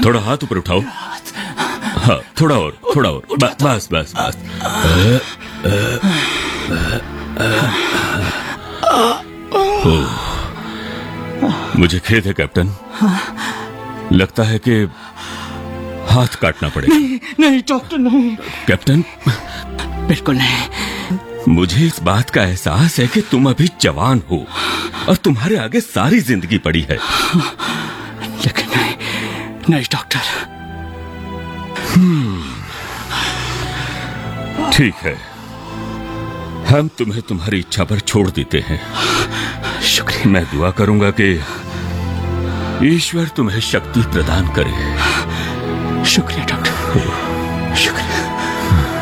थोड़ा हाथ ऊपर उठाओ। हाँ, थोड़ा और, थोड़ा और। बस बस बस। मुझे खेद है कैप्टन, लगता है कि हाथ काटना पड़ेगा। नहीं नहीं डॉक्टर, नहीं। कैप्टन, बिल्कुल नहीं। मुझे इस बात का एहसास है कि तुम अभी जवान हो और तुम्हारे आगे सारी जिंदगी पड़ी है। लेकिन नहीं, नहीं डॉक्टर। ठीक है, हम तुम्हें तुम्हारी इच्छा पर छोड़ देते हैं। शुक्रिया। मैं दुआ करूंगा कि ईश्वर तुम्हें शक्ति प्रदान करे। शुक्रिया डॉक्टर।